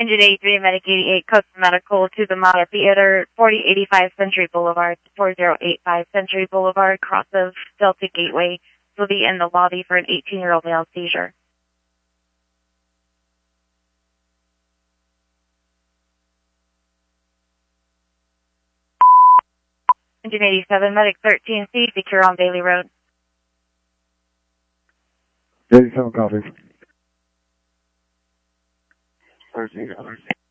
Engine 83, Medic 88, Coast Medical to the Maya Theater, 4085 Century Boulevard, 4085 Century Boulevard, cross of Delta Gateway. Will be in the lobby for an 18-year-old male seizure. Engine 87, Medic 13C, secure on Bailey Road. 87 copy. 13.